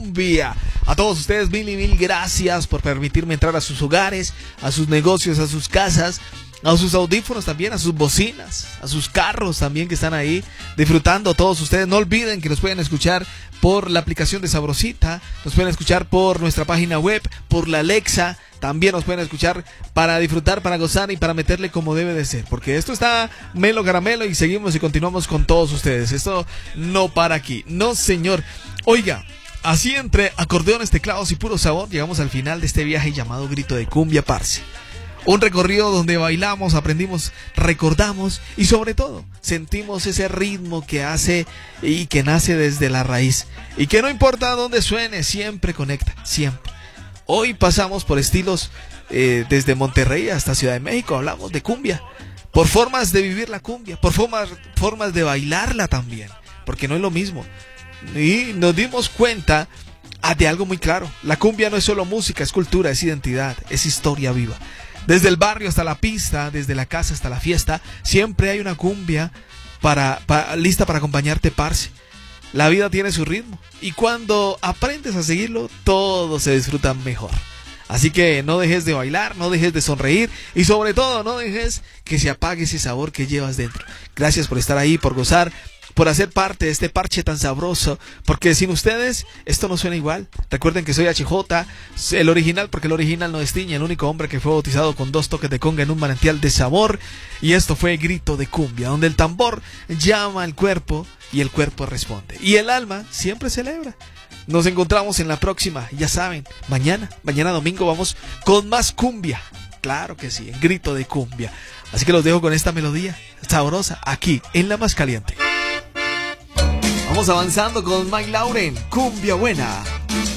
cumbia. A todos ustedes, mil gracias por permitirme entrar a sus hogares, a sus negocios, a sus casas, a sus audífonos también, a sus bocinas, a sus carros también que están ahí disfrutando. Todos ustedes, no olviden que nos pueden escuchar por la aplicación de Sabrosita, nos pueden escuchar por nuestra página web, por la Alexa. También nos pueden escuchar para disfrutar, para gozar y para meterle como debe de ser. Porque esto está melo caramelo y seguimos y continuamos con todos ustedes. Esto no para aquí. No, señor. Oiga, así entre acordeones, teclados y puro sabor, llegamos al final de este viaje llamado Grito de Cumbia, parce. Un recorrido donde bailamos, aprendimos, recordamos y sobre todo sentimos ese ritmo que hace y que nace desde la raíz. Y que no importa dónde suene, siempre conecta, siempre. Hoy pasamos por estilos desde Monterrey hasta Ciudad de México. Hablamos de cumbia, por formas de vivir la cumbia, por formas de bailarla también, porque no es lo mismo. Y nos dimos cuenta de algo muy claro: la cumbia no es solo música, es cultura, es identidad, es historia viva. Desde el barrio hasta la pista, desde la casa hasta la fiesta, siempre hay una cumbia lista para acompañarte, parce. La vida tiene su ritmo y cuando aprendes a seguirlo, todo se disfruta mejor. Así que no dejes de bailar, no dejes de sonreír y sobre todo no dejes que se apague ese sabor que llevas dentro. Gracias por estar ahí, por gozar, por hacer parte de este parche tan sabroso, porque sin ustedes esto no suena igual. Recuerden que soy HJ, el original, porque el original no destiña, el único hombre que fue bautizado con 2 toques de conga en un manantial de sabor. Y esto fue Grito de Cumbia, donde el tambor llama al cuerpo y el cuerpo responde. Y el alma siempre celebra. Nos encontramos en la próxima, ya saben, mañana domingo vamos con más cumbia. Claro que sí, en Grito de Cumbia. Así que los dejo con esta melodía sabrosa aquí en La Más Caliente. Vamos avanzando con Mike Lauren, Cumbia Buena.